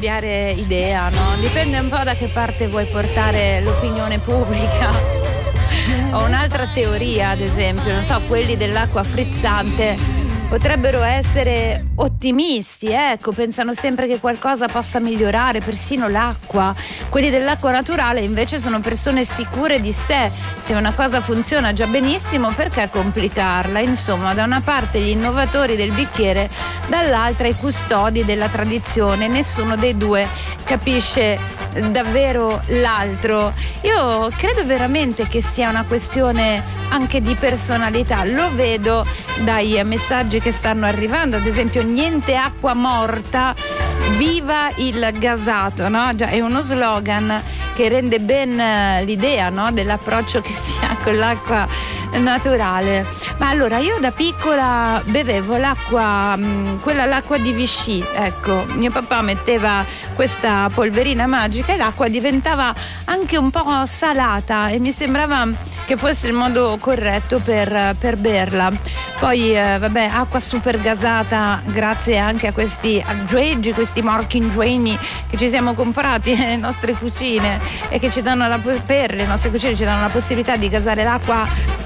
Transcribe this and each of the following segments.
cambiare idea, no? Dipende un po' da che parte vuoi portare l'opinione pubblica. Ho un'altra teoria, ad esempio, non so, quelli dell'acqua frizzante potrebbero essere ottimisti, ecco, pensano sempre che qualcosa possa migliorare, persino l'acqua. Quelli dell'acqua naturale invece sono persone sicure di sé. Se una cosa funziona già benissimo, perché complicarla? Insomma, da una parte gli innovatori del bicchiere, dall'altra i custodi della tradizione. Nessuno dei due capisce davvero l'altro. Io credo veramente che sia una questione anche di personalità. Lo vedo dai messaggi che stanno arrivando, ad esempio niente acqua morta, viva il gasato, no? Già è uno slogan che rende ben l'idea, no? Dell'approccio che si ha con l'acqua naturale. Ma allora, io da piccola bevevo l'acqua di Vichy, ecco, mio papà metteva questa polverina magica e l'acqua diventava anche un po' salata e mi sembrava che fosse il modo corretto per berla. Poi acqua super gasata grazie anche a questi aggeggi, questi marchingegni che ci siamo comprati nelle nostre cucine e che ci danno per le nostre cucine ci danno la possibilità di gasare l'acqua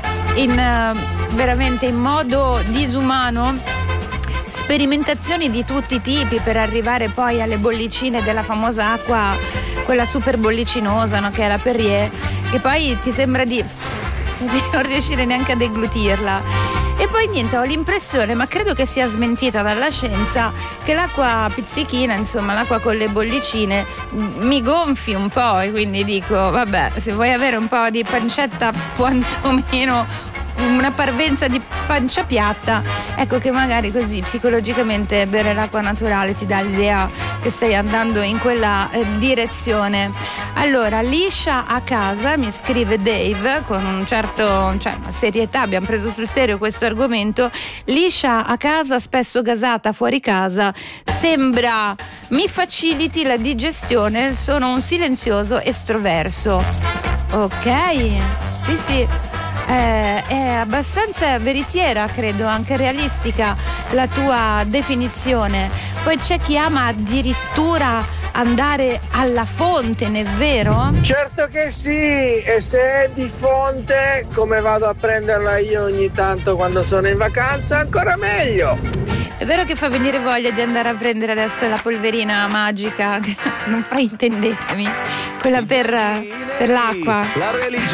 veramente in modo disumano. Sperimentazioni di tutti i tipi per arrivare poi alle bollicine della famosa acqua, quella super bollicinosa, no? Che è la Perrier, che poi ti sembra di non riuscire neanche a deglutirla. E poi niente, ho l'impressione, ma credo che sia smentita dalla scienza, che l'acqua pizzichina, insomma l'acqua con le bollicine, mi gonfi un po' e quindi dico, vabbè, se vuoi avere un po' di pancetta, quantomeno una parvenza di pancia piatta, ecco che magari così psicologicamente bere l'acqua naturale ti dà l'idea che stai andando in quella direzione. Allora, liscia a casa, mi scrive Dave con una serietà, abbiamo preso sul serio questo argomento. Liscia a casa, spesso gasata fuori casa, sembra mi faciliti la digestione, sono un silenzioso estroverso. Ok, sì. È abbastanza veritiera, credo, anche realistica la tua definizione. Poi c'è chi ama addirittura andare alla fonte, non è vero? Certo che sì, e se è di fonte, come vado a prenderla io ogni tanto quando sono in vacanza, ancora meglio. È vero che fa venire voglia di andare a prendere adesso la polverina magica, non fraintendetemi, quella per l'acqua. La religione